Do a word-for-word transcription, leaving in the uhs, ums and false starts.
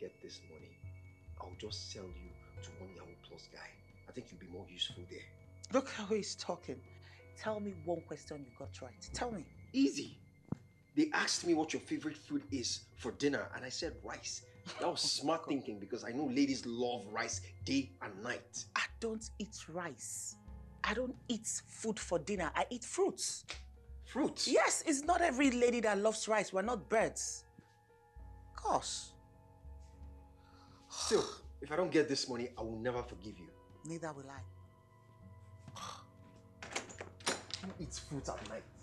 get this money, I'll just sell you to one Yahoo Plus guy. I think you'll be more useful there. Look how he's talking. Tell me one question you got right. Tell me. Easy. They asked me what your favorite food is for dinner and I said rice. That was smart thinking because I know ladies love rice day and night. I don't eat rice. I don't eat food for dinner. I eat fruits. Fruits? Yes, it's not every lady that loves rice. We're not birds. Gosh. Still, if I don't get this money, I will never forgive you. Neither will I. Who eats fruit at night?